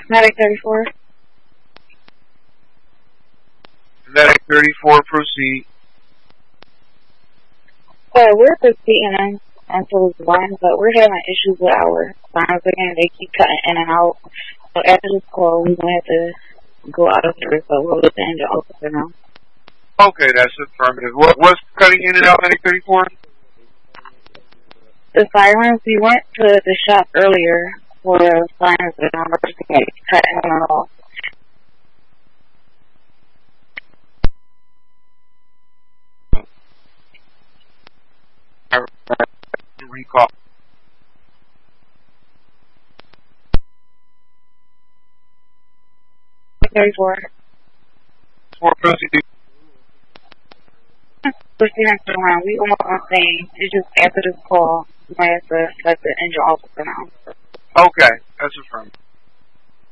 Medic 34. Medic 34, proceed. We're proceeding until it's one, but we're having issues with our signs again. They keep cutting in and out. So after this call, we're going to have to go out of here. So we'll let the engine open for now. Okay, that's affirmative. What's cutting in and out, Medic 34? The sirens, we went to the shop earlier for sirens and emergency cutting in and out. Recall. Medic 34. Proceed. Proceeding to the round. We almost on scene. It's just after this call, we might have to let the engine off for now. Okay, that's affirmative.